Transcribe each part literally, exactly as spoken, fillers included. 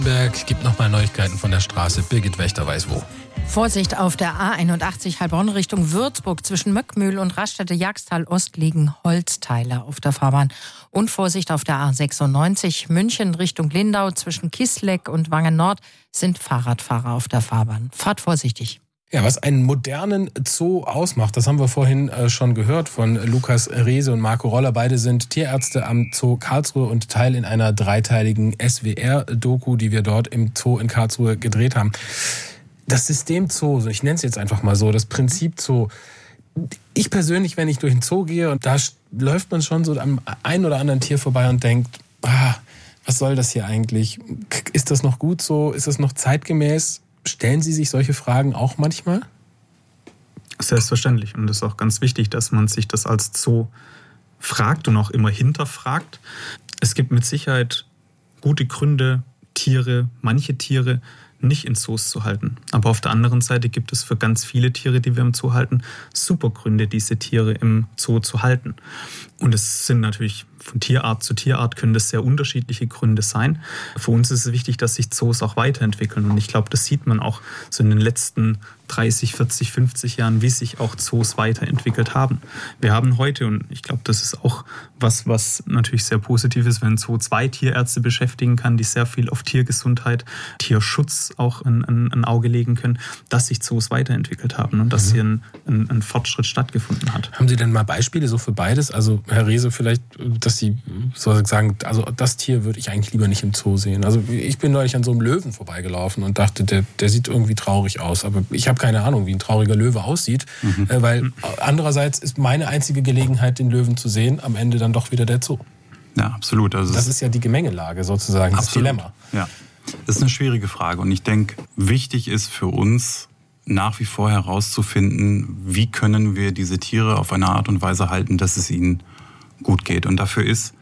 Berg gibt nochmal Neuigkeiten von der Straße. Birgit Wächter weiß wo. Vorsicht auf der A einundachtzig Heilbronn Richtung Würzburg. Zwischen Möckmühl und Raststätte-Jagsthal Ost liegen Holzteile auf der Fahrbahn. Und Vorsicht auf der A sechsundneunzig München Richtung Lindau. Zwischen Kisleck und Wangen Nord sind Fahrradfahrer auf der Fahrbahn. Fahrt vorsichtig. Ja, was einen modernen Zoo ausmacht, das haben wir vorhin äh, schon gehört von Lukas Rehse und Marco Roller. Beide sind Tierärzte am Zoo Karlsruhe und Teil in einer dreiteiligen S W R-Doku, die wir dort im Zoo in Karlsruhe gedreht haben. Das System Zoo, ich nenne es jetzt einfach mal so, das Prinzip Zoo. Ich persönlich, wenn ich durch den Zoo gehe und da läuft man schon so am einen oder anderen Tier vorbei und denkt, ah, was soll das hier eigentlich? Ist das noch gut so? Ist das noch zeitgemäß? Stellen Sie sich solche Fragen auch manchmal? Selbstverständlich. Und es ist auch ganz wichtig, dass man sich das als Zoo fragt und auch immer hinterfragt. Es gibt mit Sicherheit gute Gründe, Tiere, manche Tiere nicht in Zoos zu halten. Aber auf der anderen Seite gibt es für ganz viele Tiere, die wir im Zoo halten, super Gründe, diese Tiere im Zoo zu halten. Und es sind natürlich von Tierart zu Tierart können das sehr unterschiedliche Gründe sein. Für uns ist es wichtig, dass sich Zoos auch weiterentwickeln. Und ich glaube, das sieht man auch so in den letzten dreißig, vierzig, fünfzig Jahren, wie sich auch Zoos weiterentwickelt haben. Wir haben heute, und ich glaube, das ist auch was, was natürlich sehr positiv ist, wenn ein Zoo zwei Tierärzte beschäftigen kann, die sehr viel auf Tiergesundheit, Tierschutz auch ein, ein, ein Auge legen können, dass sich Zoos weiterentwickelt haben und dass mhm. hier ein, ein, ein Fortschritt stattgefunden hat. Haben Sie denn mal Beispiele so für beides? Also Herr Rehse, vielleicht, dass Sie so sagen, also das Tier würde ich eigentlich lieber nicht im Zoo sehen. Also ich bin neulich an so einem Löwen vorbeigelaufen und dachte, der, der sieht irgendwie traurig aus. Aber ich habe keine Ahnung, wie ein trauriger Löwe aussieht. Mhm. Äh, weil andererseits ist meine einzige Gelegenheit, den Löwen zu sehen, am Ende dann doch wieder der Zoo. Ja, absolut. Also das ist ja die Gemengelage sozusagen, das Dilemma. Ja, das ist eine schwierige Frage. Und ich denke, wichtig ist für uns, nach wie vor herauszufinden, wie können wir diese Tiere auf eine Art und Weise halten, dass es ihnen gut geht. Und dafür ist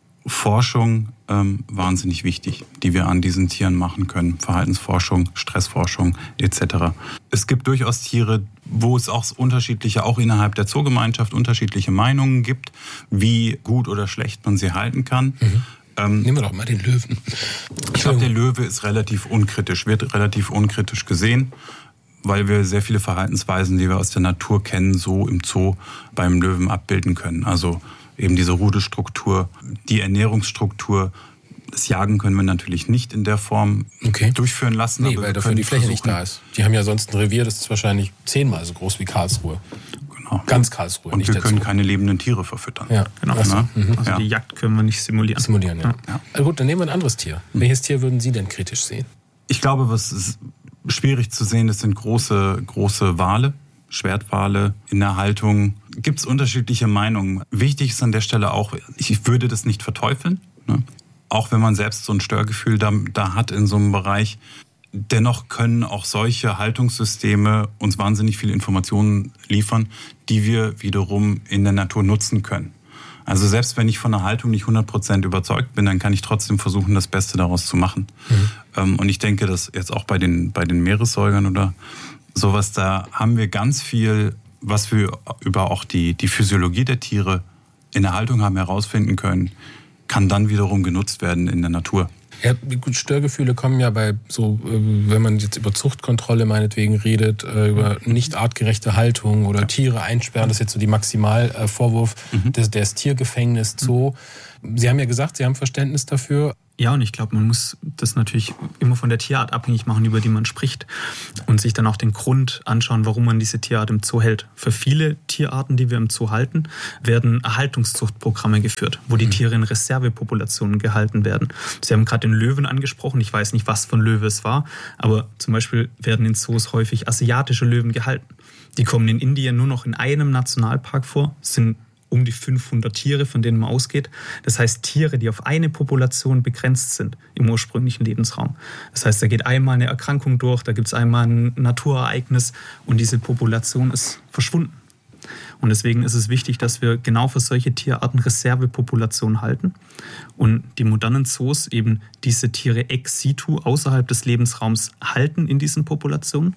Forschung ähm, wahnsinnig wichtig, die wir an diesen Tieren machen können. Verhaltensforschung, Stressforschung et cetera. Es gibt durchaus Tiere, wo es auch unterschiedliche, auch innerhalb der Zoogemeinschaft unterschiedliche Meinungen gibt, wie gut oder schlecht man sie halten kann. Mhm. Ähm, Nehmen wir doch mal den Löwen. Ich glaube, der Löwe ist relativ unkritisch, wird relativ unkritisch gesehen, weil wir sehr viele Verhaltensweisen, die wir aus der Natur kennen, so im Zoo beim Löwen abbilden können. Also eben diese Rudelstruktur, die Ernährungsstruktur. Das Jagen können wir natürlich nicht in der Form okay. durchführen lassen. Nee, aber weil dafür die Fläche nicht da ist. Die haben ja sonst ein Revier, das ist wahrscheinlich zehnmal so groß wie Karlsruhe. Genau. Ganz Karlsruhe. Und nicht wir können dazu. keine lebenden Tiere verfüttern. Ja, genau. Also, mhm. also ja. die Jagd können wir nicht simulieren. Simulieren, ja. ja. Also gut, dann nehmen wir ein anderes Tier. Mhm. Welches Tier würden Sie denn kritisch sehen? Ich glaube, was ist schwierig zu sehen, das sind große, große Wale. Schwertwale in der Haltung. Gibt es unterschiedliche Meinungen. Wichtig ist an der Stelle auch, ich würde das nicht verteufeln, ne? Auch wenn man selbst so ein Störgefühl da, da hat in so einem Bereich. Dennoch können auch solche Haltungssysteme uns wahnsinnig viele Informationen liefern, die wir wiederum in der Natur nutzen können. Also selbst wenn ich von der Haltung nicht hundert Prozent überzeugt bin, dann kann ich trotzdem versuchen, das Beste daraus zu machen. Mhm. Und ich denke, dass jetzt auch bei den, bei den Meeressäugern oder sowas, da haben wir ganz viel, was wir über auch die, die Physiologie der Tiere in der Haltung haben herausfinden können, kann dann wiederum genutzt werden in der Natur. Ja, gut, Störgefühle kommen ja bei so, wenn man jetzt über Zuchtkontrolle meinetwegen redet, über nicht artgerechte Haltung oder ja. Tiere einsperren, das ist jetzt so die Maximalvorwurf mhm. des, des Tiergefängnis Zoo. Sie haben ja gesagt, Sie haben Verständnis dafür. Ja, und ich glaube, man muss das natürlich immer von der Tierart abhängig machen, über die man spricht und sich dann auch den Grund anschauen, warum man diese Tierart im Zoo hält. Für viele Tierarten, die wir im Zoo halten, werden Erhaltungszuchtprogramme geführt, wo die mhm. Tiere in Reservepopulationen gehalten werden. Sie haben gerade den Löwen angesprochen. Ich weiß nicht, was für ein Löwe es war, aber zum Beispiel werden in Zoos häufig asiatische Löwen gehalten. Die kommen in Indien nur noch in einem Nationalpark vor, sind um die fünfhundert Tiere, von denen man ausgeht. Das heißt, Tiere, die auf eine Population begrenzt sind im ursprünglichen Lebensraum. Das heißt, da geht einmal eine Erkrankung durch, da gibt es einmal ein Naturereignis und diese Population ist verschwunden. Und deswegen ist es wichtig, dass wir genau für solche Tierarten Reservepopulationen halten und die modernen Zoos eben diese Tiere ex situ außerhalb des Lebensraums halten in diesen Populationen.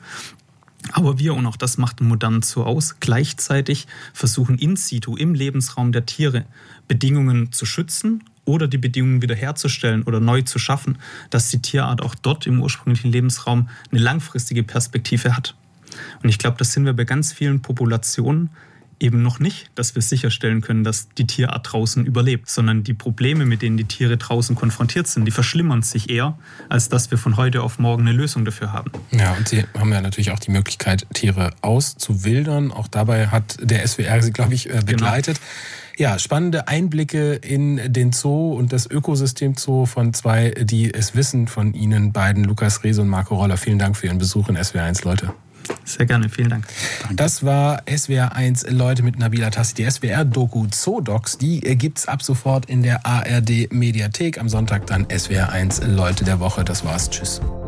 Aber wir, und auch das macht einen modernen Zoo aus, gleichzeitig versuchen in situ, im Lebensraum der Tiere, Bedingungen zu schützen oder die Bedingungen wiederherzustellen oder neu zu schaffen, dass die Tierart auch dort im ursprünglichen Lebensraum eine langfristige Perspektive hat. Und ich glaube, das sind wir bei ganz vielen Populationen eben noch nicht, dass wir sicherstellen können, dass die Tierart draußen überlebt, sondern die Probleme, mit denen die Tiere draußen konfrontiert sind, die verschlimmern sich eher, als dass wir von heute auf morgen eine Lösung dafür haben. Ja, und Sie haben ja natürlich auch die Möglichkeit, Tiere auszuwildern. Auch dabei hat der S W R sie, glaube ich, begleitet. Genau. Ja, spannende Einblicke in den Zoo und das Ökosystem Zoo von zwei, die es wissen, von Ihnen beiden, Lukas Rehse und Marco Roller. Vielen Dank für Ihren Besuch in S W R eins, Leute. Sehr gerne, vielen Dank. Danke. Das war S W R eins Leute mit Nabil Atassi. Die S W R-Doku Zoodocs, die gibt's ab sofort in der A R D-Mediathek. Am Sonntag dann S W R eins Leute der Woche. Das war's. Tschüss.